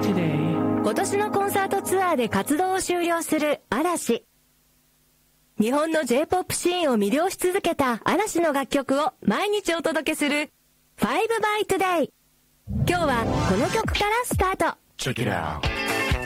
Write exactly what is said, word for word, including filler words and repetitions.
Today. 今年のコンサートツアーで活動を終了する嵐。日本の J-ポップ シーンを魅了し続けた嵐の楽曲を毎日お届けするファイブ by Today。今日はこの曲からスタート。 Check it out.